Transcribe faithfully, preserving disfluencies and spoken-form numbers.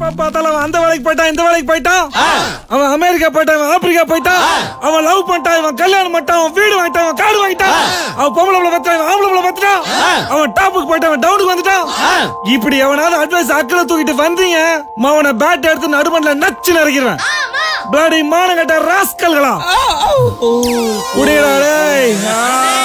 பார்த்தாலும் அவன் அந்த வேலைக்கு போயிட்டான் இந்த வேலைக்கு போயிட்டான். அவன் அமெரிக்கா போயிட்டான் இவன் ஆப்பிரிக்கா போயிட்டான். அவன் லவ் பண்ணிட்டான் இவன் கல்யாணம் பண்ணிட்டான். அவன் வீடு வாங்கிட்டான் இவன் காடு வாங்கிட்டான். அவன் பொம்பளை பத்திரான் இவன் ஆம்பளை பத்திரான். அவன் டாப்புக்கு போயிட்டான் அவன் டவுனுக்கு வந்துட்டான். இப்படி எவனாவது அட்வைஸ் அக்கறை தூக்கிட்டு வந்தீங்க அவனை பேட் எடுத்து நடுமண்ல நச்சு நறுக்கிறேன். பிளாடி மானங்கட்ட ராஸ்கல்களா குடிடா டேய்.